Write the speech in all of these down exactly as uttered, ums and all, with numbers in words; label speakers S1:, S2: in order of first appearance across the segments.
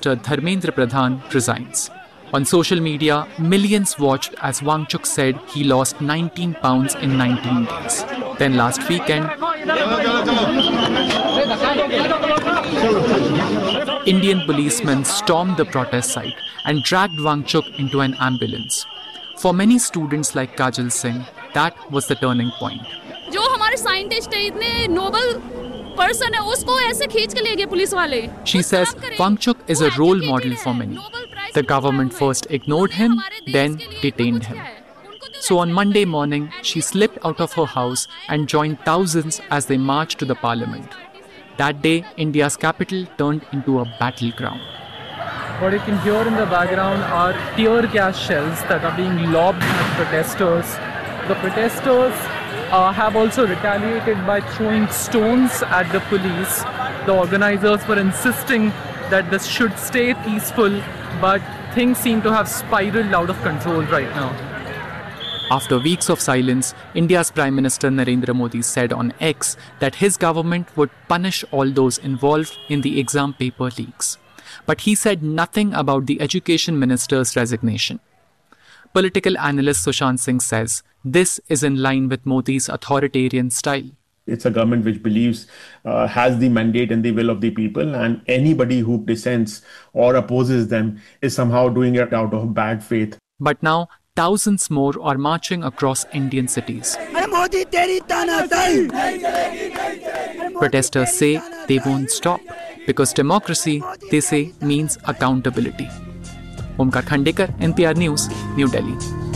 S1: Minister Dharmendra Pradhan resigns. On social media, millions watched as Wangchuk said he lost nineteen pounds in nineteen days. Then last weekend, Indian policemen stormed the protest site and dragged Wangchuk into an ambulance. For many students like Kajal Singh, that was the turning point.
S2: जो हमारे scientist है इतने Nobel person है उसको ऐसे खींच के ले गए पुलिस वाले.
S1: She says Wangchuk is a role model for many. The government first ignored him, then detained him. So on Monday morning, she slipped out of her house and joined thousands as they marched to the parliament. That day, India's capital turned into a battleground.
S3: What you can hear in the background are tear gas shells that are being lobbed at protesters. The protesters uh, have also retaliated by throwing stones at the police. The organizers were insisting that this should stay peaceful, but things seem to have spiraled out of control right now.
S1: After weeks of silence, India's Prime Minister Narendra Modi said on X that his government would punish all those involved in the exam paper leaks. But he said nothing about the Education Minister's resignation. Political analyst Sushant Singh says this is in line with Modi's authoritarian style.
S4: It's a government which believes, uh, has the mandate and the will of the people, and anybody who dissents or opposes them is somehow doing it out of bad faith.
S1: But now, thousands more are marching across Indian cities. Protesters say they won't stop because democracy, they say, means accountability. Omkar Khandekar, N P R News, New Delhi.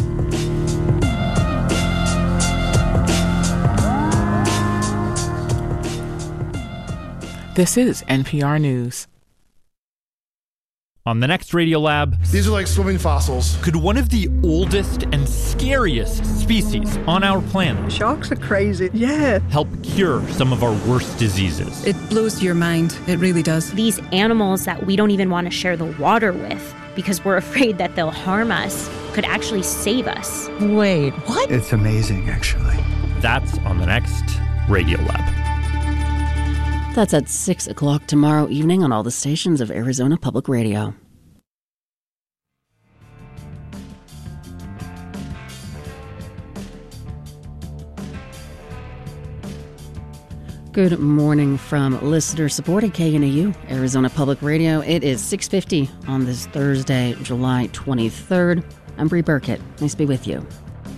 S5: This is N P R News.
S6: On the next Radiolab,
S7: these are like swimming fossils.
S6: Could one of the oldest and scariest species on our planet,
S8: sharks are crazy, yeah,
S6: help cure some of our worst diseases?
S8: It blows your mind. It really does.
S9: These animals that we don't even want to share the water with because we're afraid that they'll harm us could actually save us.
S8: Wait, what?
S10: It's amazing, actually.
S6: That's on the next Radiolab.
S11: That's at six o'clock tomorrow evening on all the stations of Arizona Public Radio. Good morning from listener-supported K N A U, Arizona Public Radio. It is six fifty on this Thursday, July twenty-third. I'm Bree Burkett. Nice to be with you.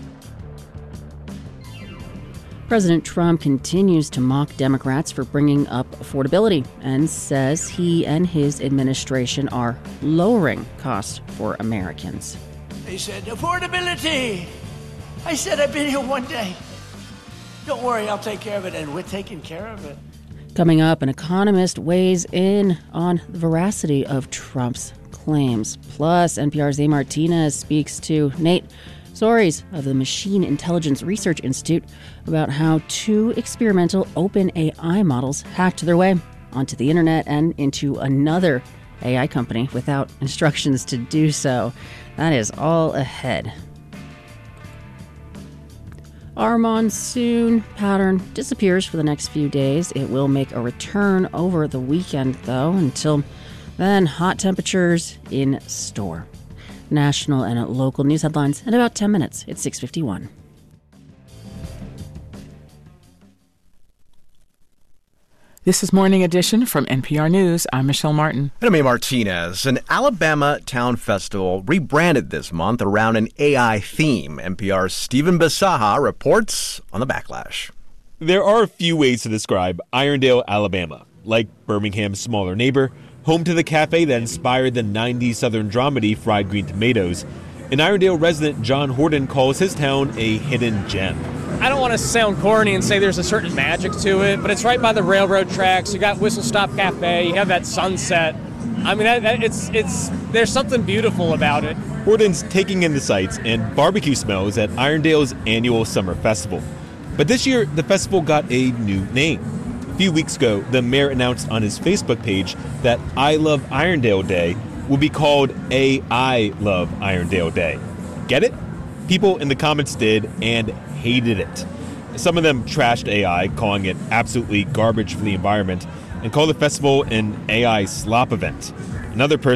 S11: President Trump continues to mock Democrats for bringing up affordability and says he and his administration are lowering costs for Americans.
S12: They said, affordability. I said, I've been here one day. Don't worry, I'll take care of it, and we're taking care of it.
S11: Coming up, an economist weighs in on the veracity of Trump's claims. Plus, N P R's A. Martinez speaks to Nate Soares of the Machine Intelligence Research Institute about how two experimental OpenAI models hacked their way onto the internet and into another A I company without instructions to do so. That is all ahead. Our monsoon pattern disappears for the next few days. It will make a return over the weekend, though. Until then, hot temperatures in store. National and local news headlines in about ten minutes. It's six fifty-one.
S5: This is Morning Edition from N P R News. I'm Michelle Martin.
S13: And I'm A. Martinez. An Alabama Town Festival rebranded this month around an A I theme. N P R's Stephen Basaha reports on the backlash.
S14: There are a few ways to describe Irondale, Alabama. Like Birmingham's smaller neighbor, home to the cafe that inspired the nineties Southern dramedy Fried Green Tomatoes, an Irondale resident John Horton calls his town a hidden gem.
S15: I don't want to sound corny and say there's a certain magic to it, but it's right by the railroad tracks. You got Whistle Stop Cafe, you have that sunset. I mean, that, that, it's it's there's something beautiful about it.
S14: Horton's taking in the sights and barbecue smells at Irondale's annual summer festival. But this year, the festival got a new name. A few weeks ago, the mayor announced on his Facebook page that I Love Irondale Day will be called A I Love Irondale Day. Get it? People in the comments did and hated it. Some of them trashed A I, calling it absolutely garbage for the environment, and called the festival an A I slop event. Another person